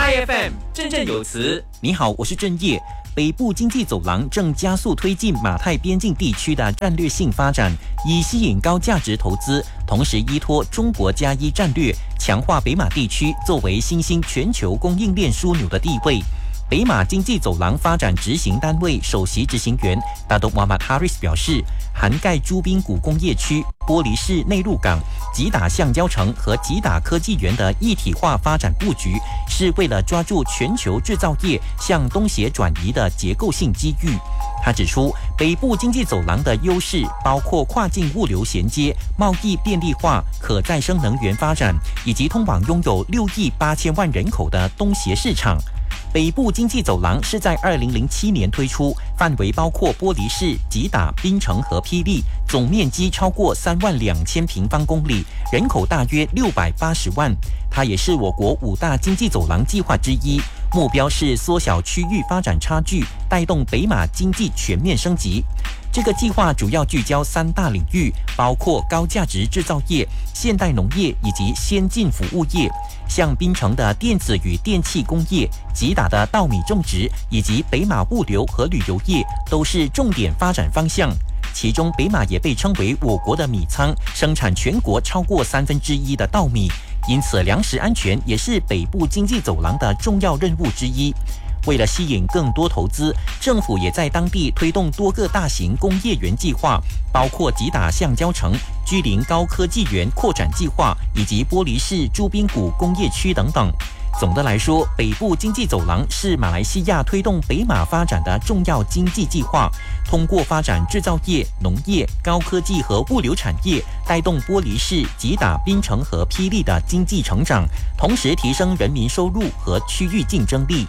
IFM 振振有词。 你好，我是郑业。北部经济走廊正加速推进马泰边境地区的战略性发展，以吸引高价值投资，同时依托中国+1战略，强化北马地区作为新兴全球供应链枢纽的地位。北马经济走廊发展执行单位首席执行员大都 Muhammad Haris 表示，涵盖朱宾谷工业区、玻璃市内陆港、吉打橡胶城和吉打科技园的一体化发展布局，是为了抓住全球制造业向东协转移的结构性机遇。他指出，北部经济走廊的优势包括跨境物流衔接、贸易便利化、可再生能源发展，以及通往拥有6亿8千万人口的东协市场。北部经济走廊是在2007年推出，范围包括玻璃市、吉打、槟城和霹雳，总面积超过32000平方公里，人口大约680万。它也是我国5大经济走廊计划之一，目标是缩小区域发展差距，带动北马经济全面升级。这个计划主要聚焦3大领域，包括高价值制造业、现代农业以及先进服务业。像槟城的电子与电气工业、吉打的稻米种植以及北马物流和旅游业都是重点发展方向。其中北马也被称为我国的米仓，生产全国超过1/3的稻米，因此粮食安全也是北部经济走廊的重要任务之一。为了吸引更多投资，政府也在当地推动多个大型工业园计划，包括吉打橡胶城、居林高科技园扩展计划以及玻璃市朱宾谷工业区等等。总的来说，北部经济走廊是马来西亚推动北马发展的重要经济计划，通过发展制造业、农业、高科技和物流产业，带动玻璃市、吉打、槟城和霹雳的经济成长，同时提升人民收入和区域竞争力。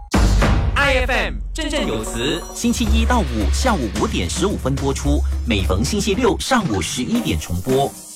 IFM 振振有词， 星期1到5下午5点15分播出，每逢星期6上午11点重播。